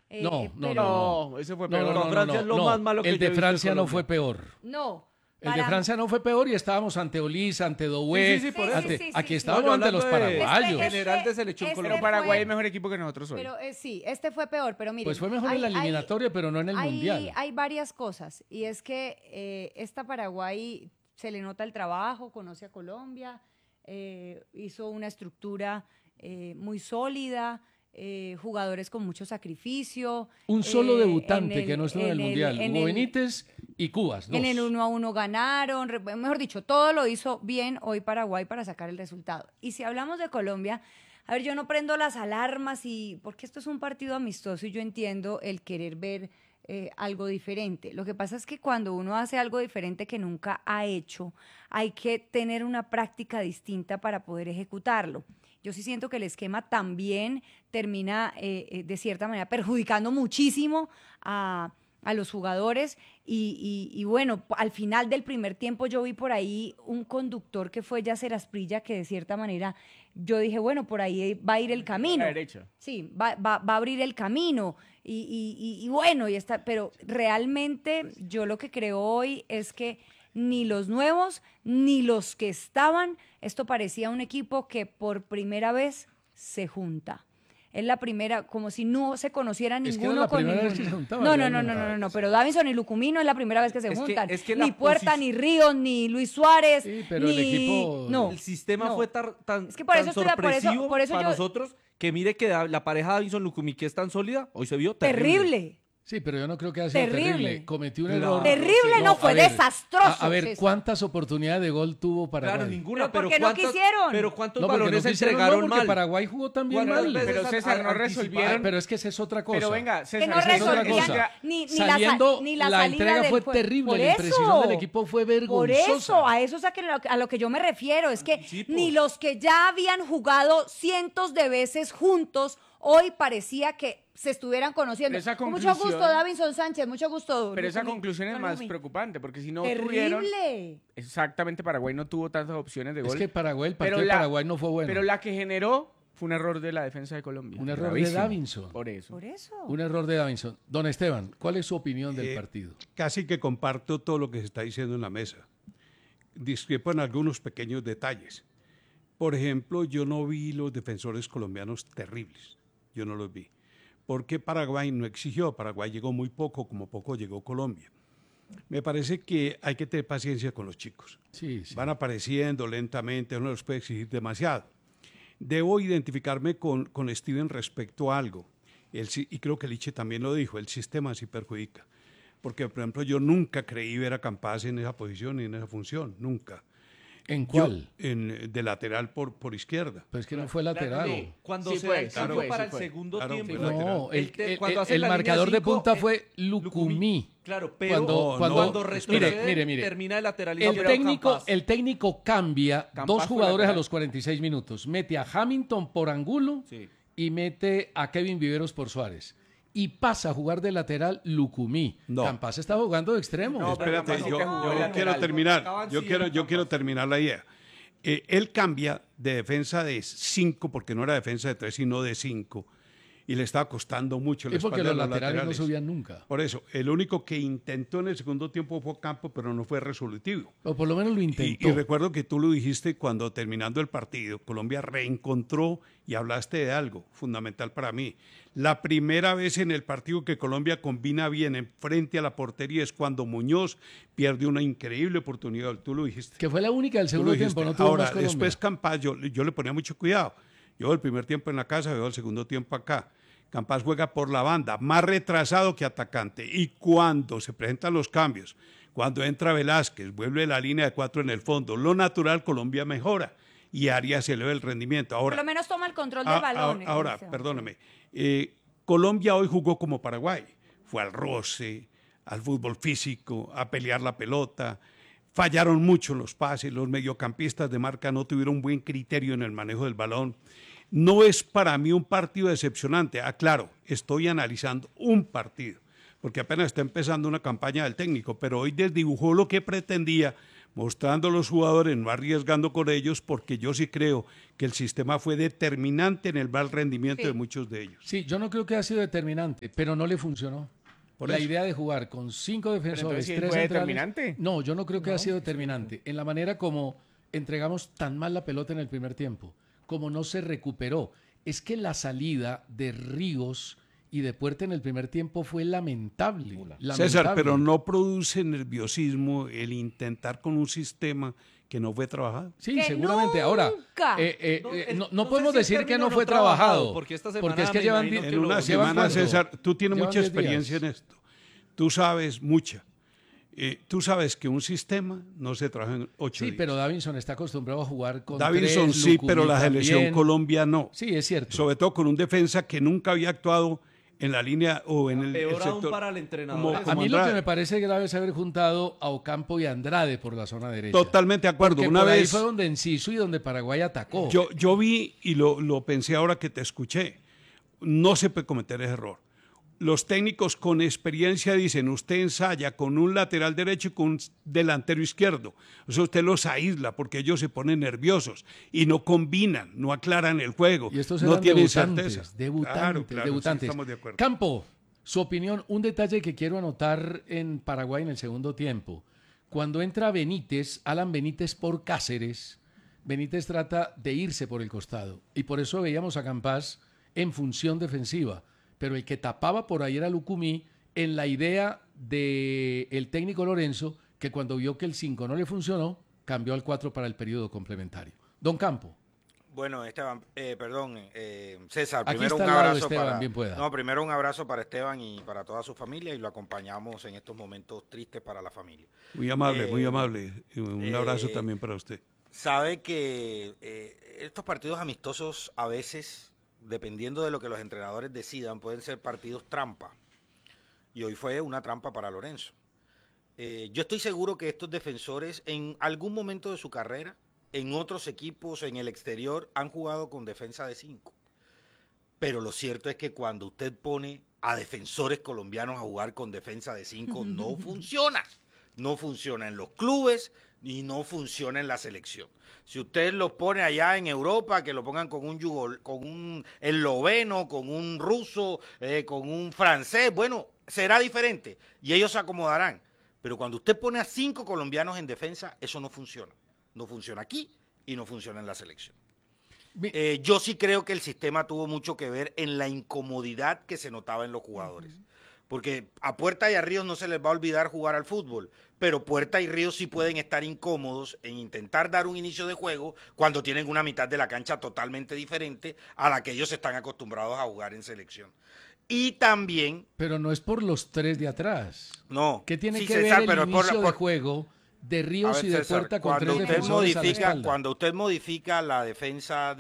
No, ese fue peor. No, Francia es lo más malo que el yo he de visto en Francia no Colombia. fue peor. No. El de Francia no fue peor y estábamos ante Olisa, ante Doué. Sí, por eso. Aquí sí. estábamos No, yo ante los hablando de paraguayos. general de selección Este Colombia. Pero Paraguay fue- es mejor equipo que nosotros hoy. Pero sí, este fue peor, pero miren. Pues fue mejor en la eliminatoria, pero no en el Mundial. Hay varias cosas, y es que esta Paraguay se le nota el trabajo, conoce a Colombia, hizo una estructura muy sólida, jugadores con mucho sacrificio. Un solo debutante en el- que no estuvo en el Mundial, en Hugo el- Benítez y Cubas, dos. En el 1-1 ganaron, mejor dicho, todo lo hizo bien hoy Paraguay para sacar el resultado. Y si hablamos de Colombia, a ver, yo no prendo las alarmas porque esto es un partido amistoso y yo entiendo el querer ver algo diferente. Lo que pasa es que cuando uno hace algo diferente que nunca ha hecho, hay que tener una práctica distinta para poder ejecutarlo. Yo sí siento que el esquema también termina de cierta manera perjudicando muchísimo a los jugadores y bueno, al final del primer tiempo yo vi por ahí un conductor que fue Yacer Asprilla, que de cierta manera yo dije, bueno, por ahí va a ir el camino. A la derecha. Sí, va a abrir el camino y bueno, pero realmente yo lo que creo hoy es que ni los nuevos ni los que estaban, esto parecía un equipo que por primera vez se junta. Es la primera, como si no se conocieran Es que ninguno era la con primera ninguno. vez que se juntaban, No, realmente. pero Davinson y Lucumino es la primera vez que se Es que- juntan. es que la Ni Puerta, posi- ni Ríos, ni Luis Suárez, Sí, pero ni... el equipo- No, El sistema no. fue tan Es que por tan eso estoy de- por eso- sorpresivo por eso para yo- nosotros que mire que la pareja Davinson Lucumí, que es tan sólida, hoy se vio terrible. Sí, pero yo no creo que haya sido Terrible. terrible. Cometió un Claro. error. Terrible no, fue a ver, desastroso. A ver, César. ¿cuántas oportunidades de gol tuvo Paraguay? Claro, ninguna. Pero ¿por qué no quisieron? Pero ¿cuántos No, porque balones no se quisieron, entregaron no, porque mal? Paraguay jugó también ¿Cuántas mal. veces Pero César, no anticiparon? resolvieron. Pero es que esa es otra cosa. Pero venga, Que César, no esa es otra resolvían cosa. ni Saliendo, ni la salida entrega del fue juego. terrible, Por la imprecisión eso. del equipo fue Por vergonzosa. eso, a eso es a lo que yo me refiero. Es que Sí, ni los que ya habían jugado cientos de veces juntos, hoy parecía que se estuvieran conociendo. Pero esa Con mucho conclusión- gusto, Davinson Sánchez, mucho gusto. Pero esa Lucumí. conclusión es No, más Lucumí. preocupante, porque si no tuvieron... Terrible. Exactamente, Paraguay no tuvo tantas opciones de gol. Es que Paraguay, el partido Pero de la- Paraguay no fue bueno. Pero la que generó fue un error de la defensa de Colombia. Un error de Gravísimo. Davinson. Por eso. Por eso. Un error de Davinson. Don Esteban, ¿cuál es su opinión del partido? Casi que comparto todo lo que se está diciendo en la mesa. Discrepo en algunos pequeños detalles. Por ejemplo, yo no vi los defensores colombianos terribles. Yo no los vi. Porque Paraguay no exigió. Paraguay llegó muy poco, como poco llegó Colombia. Me parece que hay que tener paciencia con los chicos. Sí, sí. Van apareciendo lentamente, uno los puede exigir demasiado. Debo identificarme con Steven respecto a algo. Y creo que Liche también lo dijo, el sistema sí perjudica. Porque, por ejemplo, yo nunca creí ver a Campas en esa posición y en esa función, nunca. ¿En Yo, cuál? de lateral por izquierda. Pues que no fue lateral. Cuando Sí se fue, da el sí cambio fue, para sí el fue. segundo Claro, tiempo. fue lateral. No, Cuando hace el la línea marcador de 5, punta fue Lucumí. Claro, pero Cuando- cuando retrocede, mire. termina de lateralizar. El técnico cambia Campas dos fue jugadores a lateral. los 46 minutos. Mete a Hamilton por Angulo Sí. y mete a Kevin Viveros por Suárez. Y pasa a jugar de lateral Lucumí. No. Campas estaba jugando de extremo. No, pero Espérate, Campas yo, sí que jugó yo de quiero lateral. terminar. Estaban Yo sí, quiero, era yo quiero Campas. terminar la idea. Él cambia de defensa de 5, porque no era defensa de 3, sino de 5. Y le estaba costando mucho la Es porque espalda los a laterales no subían nunca. Por eso, el único que intentó en el segundo tiempo fue Campo, pero no fue resolutivo. O por lo menos lo Y intentó. recuerdo que tú lo dijiste cuando terminando el partido, Colombia reencontró y hablaste de algo fundamental para mí. La primera vez en el partido que Colombia combina bien en frente a la portería es cuando Muñoz pierde una increíble oportunidad. Tú lo dijiste. Que fue la única del Tú segundo lo dijiste. tiempo, no tuvo Ahora, más Colombia. después Campas, yo le ponía mucho cuidado. Yo veo el primer tiempo en la casa, veo el segundo tiempo acá. Campas juega por la banda, más retrasado que atacante. Y cuando se presentan los cambios, cuando entra Velázquez, vuelve la línea de 4 en el fondo, lo natural, Colombia mejora y Arias se eleva el rendimiento. Por Ahora, lo menos toma el control del balón. ahora, Esteban. perdóname, Colombia hoy jugó como Paraguay. Fue al roce, al fútbol físico, a pelear la pelota. Fallaron mucho los pases, los mediocampistas de marca no tuvieron buen criterio en el manejo del balón. No es para mí un partido decepcionante. Aclaro, estoy analizando un partido, porque apenas está empezando una campaña del técnico, pero hoy desdibujó lo que pretendía mostrando a los jugadores, no arriesgando con ellos, porque yo sí creo que el sistema fue determinante en el mal rendimiento de muchos de ellos. Sí, yo no creo que haya sido determinante, pero no le funcionó. La idea de jugar con 5 defensores, ¿sí 3 fue centrales. determinante? No, yo no creo que haya sido determinante. En la manera como entregamos tan mal la pelota en el primer tiempo, como no se recuperó. Es que la salida de Ríos y de Puerta en el primer tiempo fue lamentable. César, pero no produce nerviosismo el intentar con un sistema que no fue trabajado. Sí, ¡Que seguramente. Ahora, nunca! no podemos decir que no fue trabajado, porque esta semana porque es que me llevan imagino que En una llevan semana, ¿cuánto? César, tú tienes Llevan mucha 10 experiencia días. en esto. Tú sabes mucha. Tú sabes que un sistema no se trabaja en 8 Sí, días. pero Davinson está acostumbrado a jugar con Davinson 3, sí, Lucumí pero la selección también. Colombia no. Sí, es cierto. Sobre todo con un defensa que nunca había actuado en la línea o en el Peor aún sector. para el entrenador. como- A como mí lo que Andrade. me parece grave es haber juntado a Ocampo y a Andrade por la zona derecha. Totalmente de acuerdo. Porque Una por ahí vez fue donde Enciso y donde Paraguay atacó. yo vi y lo pensé ahora que te escuché. No se puede cometer ese error. Los técnicos con experiencia dicen, usted ensaya con un lateral derecho y con un delantero izquierdo. O sea, usted los aísla porque ellos se ponen nerviosos y no combinan, no aclaran el juego, Y estos no eran tienen debutantes, certeza. debutantes, Claro, claro, sí, debutantes. estamos de acuerdo. Campo, su opinión, un detalle que quiero anotar en Paraguay en el segundo tiempo. Cuando entra Benítez, Alan Benítez por Cáceres, Benítez trata de irse por el costado. Y por eso veíamos a Campás en función defensiva. Pero el que tapaba por ahí era Lucumí en la idea del técnico Lorenzo, que cuando vio que el 5 no le funcionó, cambió al 4 para el periodo complementario. Don Campo. Bueno, Esteban, César, Aquí primero está un al lado abrazo Esteban, para bien pueda. No, primero un abrazo para Esteban y para toda su familia y lo acompañamos en estos momentos tristes para la familia. Muy amable, muy Eh, amable. Y un abrazo también para usted. Sabe que estos partidos amistosos a veces, dependiendo de lo que los entrenadores decidan, pueden ser partidos trampa. Y hoy fue una trampa para Lorenzo. Yo estoy seguro que estos defensores en algún momento de su carrera, en otros equipos, en el exterior, han jugado con defensa de 5. Pero lo cierto es que cuando usted pone a defensores colombianos a jugar con defensa de 5, no funciona. No funciona en los clubes y no funciona en la selección. Si usted los pone allá en Europa, que lo pongan con un esloveno, con un ruso, con un francés, bueno, será diferente y ellos se acomodarán. Pero cuando usted pone a 5 colombianos en defensa, eso no funciona. No funciona aquí y no funciona en la selección. Yo sí creo que el sistema tuvo mucho que ver en la incomodidad que se notaba en los jugadores. Porque a Puerta y a Ríos no se les va a olvidar jugar al fútbol, pero Puerta y Ríos sí pueden estar incómodos en intentar dar un inicio de juego cuando tienen una mitad de la cancha totalmente diferente a la que ellos están acostumbrados a jugar en selección. Y también... Pero no es por los 3 de atrás. No. ¿Qué tiene sí, que César, ver pero el es por inicio la- de juego de Ríos A ver, y de César, Puerta con cuando 3 usted defensores a la modifica, espalda? cuando usted modifica la defensa,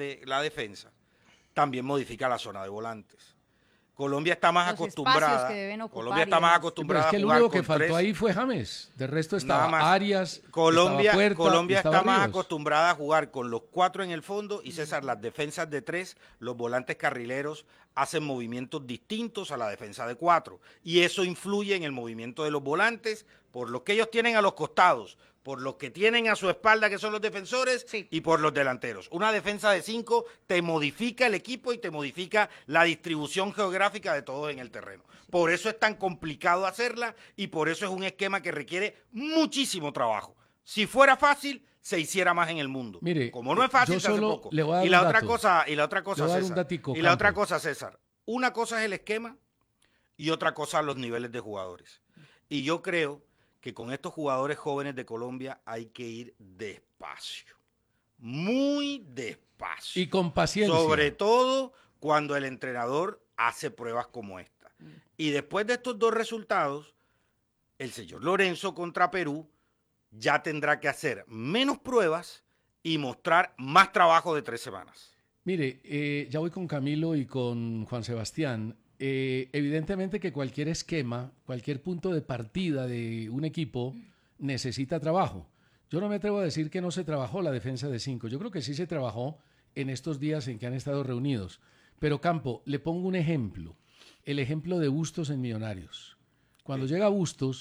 también modifica la zona de volantes. Colombia está más Los acostumbrada. espacios que deben ocupar Colombia y está más demás. Pero acostumbrada es que a el jugar único que con faltó 3. ahí fue James. De resto Nada estaba más. Arias, Colombia estaba Puerta, Colombia estaba está más Ríos. acostumbrada a jugar con los 4 en el fondo y César, las defensas de 3, los volantes carrileros hacen movimientos distintos a la defensa de 4 y eso influye en el movimiento de los volantes por lo que ellos tienen a los costados, por los que tienen a su espalda que son los defensores y por los delanteros. Una defensa de 5 te modifica el equipo y te modifica la distribución geográfica de todos en el terreno. Por eso es tan complicado hacerla y por eso es un esquema que requiere muchísimo trabajo. Si fuera fácil, se hiciera más en el mundo. Mire, como no es fácil, yo se hace solo poco. le voy a dar Y un la otra dato. cosa, Le voy a dar un César. datico, Y la otra Campo. cosa, César. Una cosa es el esquema y otra cosa los niveles de jugadores. Y yo creo que con estos jugadores jóvenes de Colombia hay que ir despacio. Muy despacio. Y con paciencia. Sobre todo cuando el entrenador hace pruebas como esta. Y después de estos 2 resultados, el señor Lorenzo contra Perú ya tendrá que hacer menos pruebas y mostrar más trabajo de 3 semanas. Mire, ya voy con Camilo y con Juan Sebastián. Evidentemente que cualquier esquema, cualquier punto de partida de un equipo necesita trabajo. Yo no me atrevo a decir que no se trabajó la defensa de 5. Yo creo que sí se trabajó en estos días en que han estado reunidos. Pero Campo, le pongo un ejemplo. El ejemplo de Bustos en Millonarios. Cuando llega Bustos,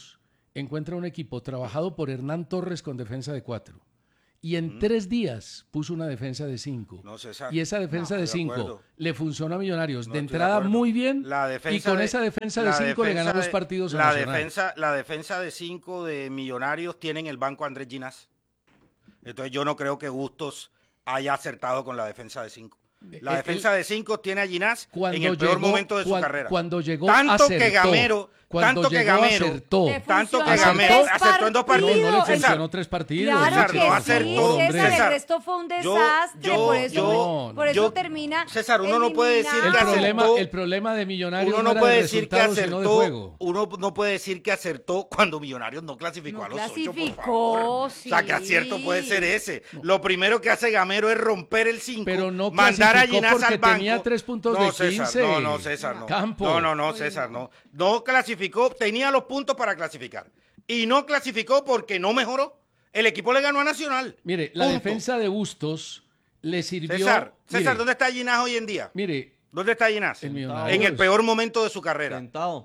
encuentra un equipo trabajado por Hernán Torres con defensa de 4. Y en 3 días puso una defensa de 5. No, César. Y esa defensa de estoy de 5 acuerdo. le funcionó a Millonarios. No de estoy de entrada acuerdo. muy bien. La Y defensa con de- esa defensa de la 5 le ganó defensa 2 de- partidos a la Nacional. defensa de 5 de Millonarios tiene en el banco a Andrés Ginás. Entonces yo no creo que Bustos haya acertado con la defensa de 5. La defensa de 5 tiene a Ginás en el peor momento de su carrera. Cuando llegó, Tanto acertó. que Gamero, Cuando tanto que llegó, Gamero, acertó. Le tanto que funcionó Gamero tres acertó en 2 partidos. No, no le César, funcionó 3 partidos. Claro César, que no sí, acertó, hombre. César, César, el resto fue un yo- desastre, yo- por eso, yo- por eso yo- termina César, uno no puede decir El que eliminado. problema, acertó. el problema de Millonarios Uno no no era puede de decir que resultados, sino de acertó. juego. Uno no puede decir que acertó cuando Millonarios no clasificó No a los 8, por clasificó, favor. O sea, que sí. acierto puede ser ese. Lo primero que hace Gamero es romper el 5, Pero no mandar a clasificó Ginás porque al banco. tenía 3 puntos no, de César, 15. No, César, no. Campo. No, César, no. No clasificó, tenía los puntos para clasificar. Y no clasificó porque no mejoró. El equipo le ganó a Nacional. Mire, la Punto. defensa de Bustos le sirvió. César, mire, ¿dónde está Ginás hoy en día? Mire, ¿Dónde está Ginás? en Millonarios. En el peor momento de su carrera. Sentado.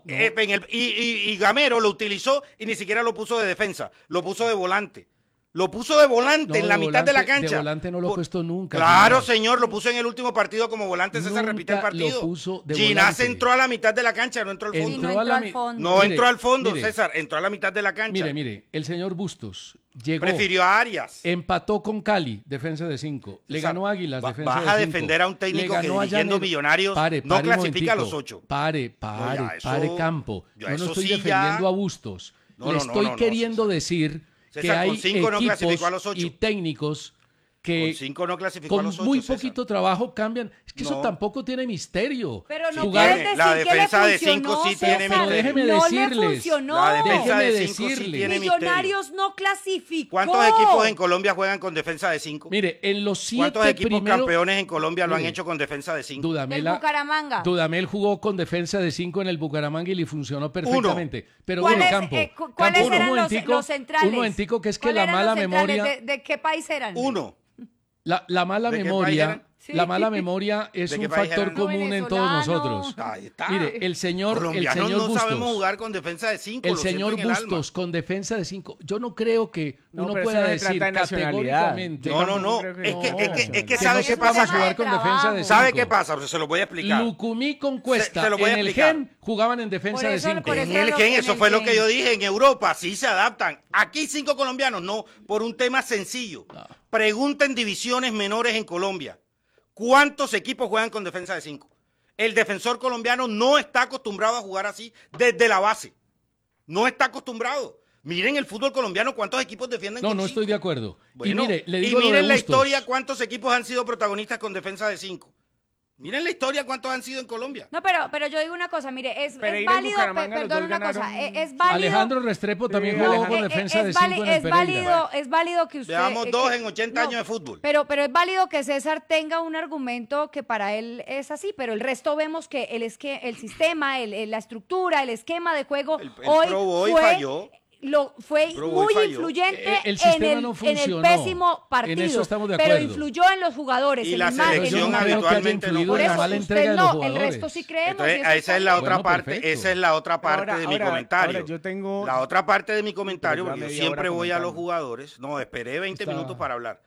Y Gamero lo utilizó y ni siquiera lo puso de defensa, lo puso de volante. Lo puso de volante No, en la de mitad de la volante- de cancha. volante no lo ha puesto nunca, Claro, Ginás. señor, lo puso en el último partido como volante, César repite el Nunca partido. lo puso de Ginás volante. entró a la mitad de la cancha, no entró al Y fondo. no Entró a entró la al mi- fondo. No Mire, entró al fondo, mire, César, entró a la mitad de la cancha. Mire, el señor Bustos llegó, Prefirió a Arias. empató con Cali, defensa de 5. Le César, ganó a Águilas, defensa de vas a 5. defender a un técnico que dirigiendo Millonarios no un clasifica a los momentico. 8. Pare, No, ya eso- pare, Campo. ya Yo no eso estoy sí ya- defendiendo a Bustos. No, Le no, estoy no, queriendo decir que César, hay con 5 no clasificó equipos a los 8. y técnicos que Con 5 no clasificó a con los 8. muy poquito trabajo cambian. Es que eso No. tampoco tiene misterio. Pero no Jugar- puedes decir La que le defensa de funcionó, cinco sí César. tiene Pero misterio. déjeme No decirles. le funcionó. La defensa Déjeme de 5 sí decirle. tiene misterio. Millonarios no clasificó. ¿Cuántos equipos en Colombia juegan con defensa de 5? Mire, en los 7 ¿Cuántos equipos primeros... campeones en Colombia lo han Mire, hecho con defensa de 5? El Dudamel, Bucaramanga. Dudamel jugó con defensa de 5 en el Bucaramanga y le funcionó perfectamente. Pero ¿Cuáles, mire, Campo, ¿cuáles Campo, eran un los momentico, centrales? Un momentico, que es que ¿Cuáles la eran mala los centrales? memoria... ¿De qué país eran? Uno. La mala ¿De qué país memoria... eran? Sí. La mala memoria es ¿De qué un país factor eran? común en todos Venezolano. nosotros. Ahí está. Mire, el señor Colombianos no Bustos, sabemos jugar con defensa de 5. el señor Bustos con defensa de 5, yo no creo que No, uno pero pueda eso no se decir trata de nacionalidad. categóricamente No, no, no. Creo que Es que, no. es que, es que que ¿sabe no qué se pueda pasa? jugar con Trabajo. defensa de 5. ¿Sabe qué pasa? Se lo voy a explicar. Lucumí con Cuesta Se lo voy a en el explicar. GEN jugaban en defensa Por de eso- 5. por En eso el lo- Gen, en eso el fue lo Gen. que yo dije. En Europa sí se adaptan. Aquí 5 colombianos, no. Por un tema sencillo. Pregunten divisiones menores en Colombia. ¿Cuántos equipos juegan con defensa de 5? El defensor colombiano no está acostumbrado a jugar así desde la base. No está acostumbrado. Miren el fútbol colombiano, cuántos equipos defienden No, con no 5. estoy de acuerdo. Bueno, y mire, le y digo lo de miren la Bustos. historia, cuántos equipos han sido protagonistas con defensa de 5. Miren la historia, cuántos han sido en Colombia. No, pero yo digo una cosa, mire, es Pereira y válido, Bucaramanga, los perdón dos una cosa, ganaron. es válido. Alejandro Restrepo también Sí, jugó Alejandro. con defensa de es 5 válido, en el es Pereira. válido que usted... Llevamos 2 que- en 80 años de fútbol. Pero es válido que César tenga un argumento que para él es así, pero el resto vemos que el sistema, la estructura, el esquema de juego El hoy Pro Boy fue... falló. Fue Pro Boy muy falló. influyente El sistema no en el funcionó. pésimo partido, En eso estamos de pero acuerdo. influyó en los jugadores. Y en la el margen, selección Yo no en el creo que haya habitualmente no influido Por en la eso mala usted entrega de los no, el jugadores. resto sí creemos. Entonces, y eso esa está es la bien. otra Bueno, parte, perfecto. esa es la otra parte Ahora- de mi ahora- comentario. ahora yo tengo- La otra parte de mi comentario, Pero porque yo lleva media siempre hora voy a los comentando. jugadores. No, esperé 20 Está- minutos para hablar.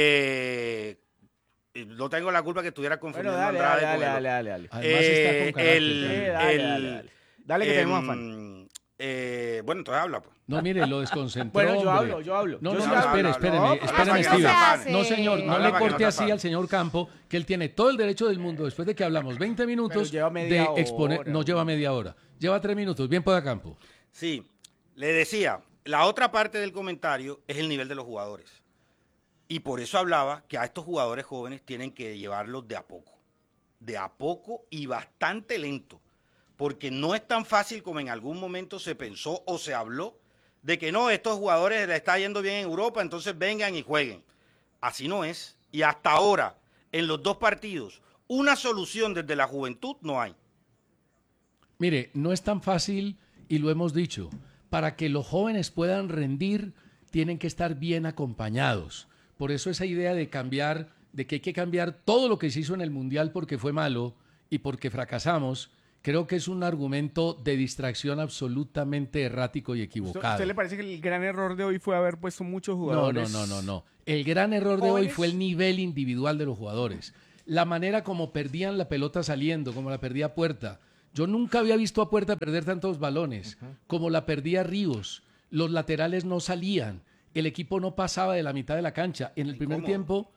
No tengo la culpa que estuviera Bueno, confundiendo dale, a Andrade dale, con el dale, dale, dale. Además está con carácter. Dale, que tenemos afán. Bueno, entonces habla, pues. No, mire, lo desconcentró. Bueno, yo hombre. hablo. No, Yo no, sí no, hablo. espéreme, no, espéreme, no se Steven. hace. No, señor, no Habla le para que no corte te así afane. al señor Campo, que él tiene todo el derecho del mundo, después de que hablamos 20 minutos, lleva media de exponer. hora. No lleva media hora, lleva 3 minutos. Bien pueda Campo. Sí, le decía, la otra parte del comentario es el nivel de los jugadores. Y por eso hablaba que a estos jugadores jóvenes tienen que llevarlos de a poco y bastante lento, porque no es tan fácil como en algún momento se pensó o se habló de que no, estos jugadores les está yendo bien en Europa, entonces vengan y jueguen. Así no es. Y hasta ahora, en los 2 partidos, una solución desde la juventud no hay. Mire, no es tan fácil y lo hemos dicho. Para que los jóvenes puedan rendir, tienen que estar bien acompañados. Por eso esa idea de cambiar, de que hay que cambiar todo lo que se hizo en el Mundial porque fue malo y porque fracasamos Creo que es un argumento de distracción absolutamente errático y ¿A equivocado. usted le parece que el gran error de hoy fue haber puesto muchos No, jugadores? no. El gran error de hoy jóvenes? fue el nivel individual de los jugadores. La manera como perdían la pelota saliendo, como la perdía Puerta. Yo nunca había visto a Puerta perder tantos balones, como la perdía Ríos. Los laterales no salían. El equipo no pasaba de la mitad de la cancha. En el primer tiempo,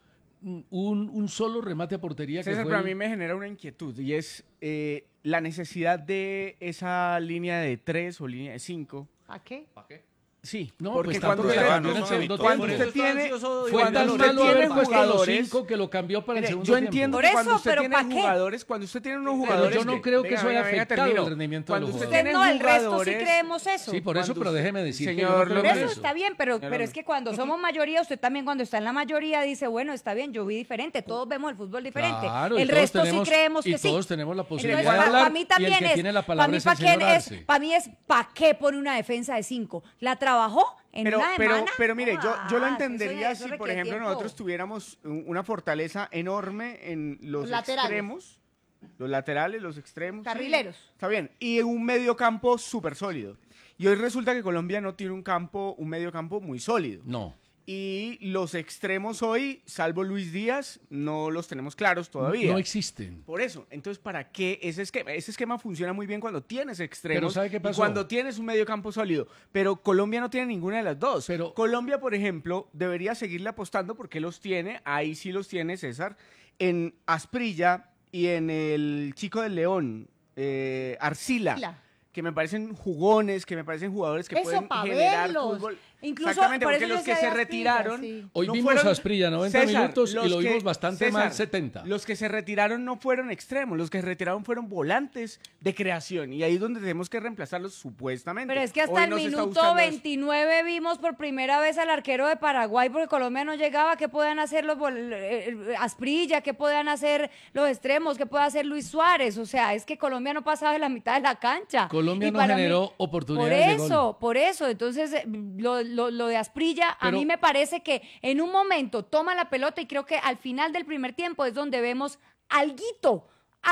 un solo remate a portería que César, fue... pero a mí me genera una inquietud y es la necesidad de esa línea de 3 o línea de 5. ¿A qué? Sí, No, porque pues cuando tanto usted, que no, cambió en el no, segundo cuando tiempo. usted tiene, Fue cuando tan usted malo tiene haber puesto los jugadores, 5 que lo cambió para el mire, segundo yo tiempo. entiendo Por que cuando eso, usted pero tiene ¿pa' qué? jugadores, cuando usted tiene unos Pero jugadores, yo no creo que eso haya afectado termino. el rendimiento de Cuando los usted jugadores. tiene No, el resto sí jugadores, creemos eso. Sí, por eso, Cuando pero usted- déjeme decir que señor yo no creo Por que López. eso eso. está bien, pero es que cuando somos mayoría, usted también cuando está en la mayoría dice, bueno, está bien, yo vi diferente, todos vemos el fútbol diferente. Claro, y el todos resto tenemos- sí creemos y que sí. todos tenemos la posibilidad Entonces, de hablar, para mí también y el que es, tiene la para palabra mí es el para quién señor es, Arce. para mí es para qué pone una defensa de 5. ¿La trabajó en una semana? Pero mire, yo lo Ah, entendería eso si, por requiere ejemplo, tiempo. nosotros tuviéramos una fortaleza enorme en los Laterales. extremos, los laterales, los extremos. sí, Carrileros. está bien. Y un medio campo súper sólido. Y hoy resulta que Colombia no tiene un medio campo muy sólido. No. Y los extremos hoy, salvo Luis Díaz, no los tenemos claros todavía. No existen. Por eso, entonces, ¿para qué ese esquema? Ese esquema funciona muy bien cuando tienes extremos Pero ¿sabe qué y pasó? cuando tienes un medio campo sólido. Pero Colombia no tiene ninguna de las dos. Pero- Colombia, por ejemplo, debería seguirle apostando porque los tiene, ahí sí los tiene César, en Asprilla y en el Chico del León, Arcila. Arcila. Que me parecen jugones, que me parecen jugadores que Eso, pueden pa' generar verlos. fútbol. Incluso, Exactamente, por porque eso los yo que decía se de Asprilla, retiraron. sí. Hoy no vimos fueron- a Asprilla 90 César, minutos y los lo que- vimos bastante César, mal 70. Los que se retiraron no fueron extremos, los que se retiraron fueron volantes de creación. Y ahí es donde tenemos que reemplazarlos supuestamente. Pero es que hasta Hoy el no se está minuto buscando eso. 29 vimos por primera vez al arquero de Paraguay porque Colombia no llegaba. ¿Qué podían hacer Asprilla? ¿Qué podían hacer los extremos? ¿Qué puede hacer Luis Suárez? O sea, es que Colombia no pasaba de la mitad de la cancha. Colombia Y no para mí- generó oportunidades de gol. Por eso. Entonces, lo de Asprilla, a Pero- mí me parece que en un momento toma la pelota y creo que al final del primer tiempo es donde vemos alguito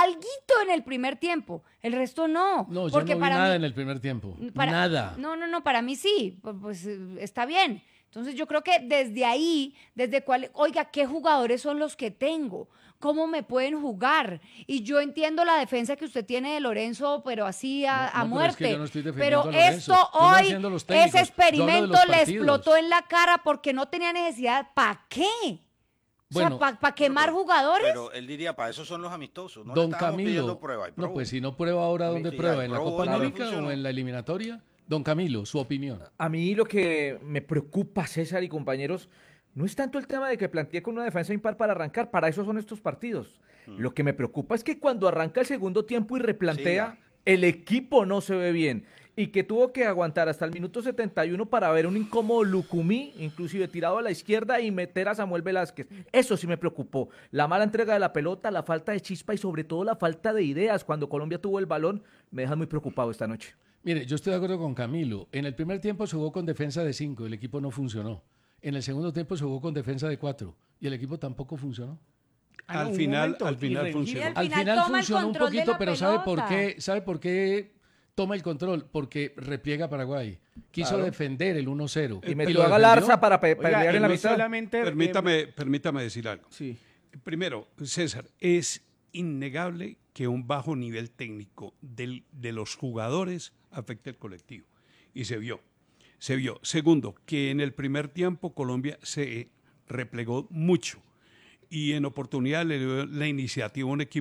en el primer tiempo. El resto no. No, yo porque no vi para nada mí- en el primer tiempo. para- Nada. No, para mí sí, pues está bien. Entonces yo creo que desde ahí, oiga, ¿qué jugadores son los que tengo? ¿Cómo me pueden jugar? Y yo entiendo la defensa que usted tiene de Lorenzo, pero así a No, pero es muerte. que yo no estoy defendiendo Pero a Lorenzo. esto Yo no hoy, defiendo los técnicos. ese Yo hablo de experimento los le partidos. explotó en la cara porque no tenía necesidad. ¿Para qué? Bueno, o sea, ¿para quemar jugadores? Pero él diría, para eso son los amistosos. No le Don estábamos pidiendo Camilo. prueba, hay No, prueba. pues si no prueba ahora, ¿dónde Sí, prueba? hay ¿En la prueba, Copa no le América funcionó. o en la eliminatoria? Don Camilo, su opinión. A mí lo que me preocupa, César y compañeros, no es tanto el tema de que plantee con una defensa impar para arrancar, para eso son estos partidos. Lo que me preocupa es que cuando arranca el segundo tiempo y replantea, el equipo no se ve bien. Y que tuvo que aguantar hasta el minuto 71 para ver un incómodo Lucumí, inclusive tirado a la izquierda y meter a Samuel Velázquez. Eso sí me preocupó. La mala entrega de la pelota, la falta de chispa y sobre todo la falta de ideas. Cuando Colombia tuvo el balón, me deja muy preocupado esta noche. Mire, yo estoy de acuerdo con Camilo. En el primer tiempo se jugó con defensa de 5, el equipo no funcionó. En el segundo tiempo se jugó con defensa de 4 y el equipo tampoco funcionó. Ah, no, Al un final, momento, al final irregular. funcionó. Al Al final final toma el funcionó un control de poquito, la pero pelota. ¿sabe por qué toma el control? Porque repliega Paraguay. Quiso Claro. defender el 1-0. Y metió lo a defendió. Galarza para Oiga, pelear y en la no mitad. solamente, Permítame decir algo. sí. Primero, César, es innegable que un bajo nivel técnico de los jugadores afecta al colectivo. Y se vio. Segundo, que en el primer tiempo Colombia se replegó mucho y en oportunidad le dio la iniciativa a un equipo